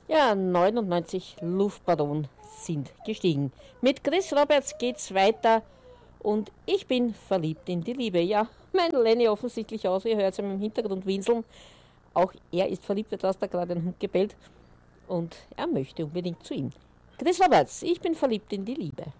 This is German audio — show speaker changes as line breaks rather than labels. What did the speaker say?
Ja, 99 Luftballon sind gestiegen. Mit Chris Roberts geht's weiter und ich bin verliebt in die Liebe. Ja, mein Lenny offensichtlich aus, ihr hört es im Hintergrund winseln. Auch er ist verliebt, etwas da gerade ein Hund gebellt und er möchte unbedingt zu ihm. Chris Roberts, ich bin verliebt in die Liebe.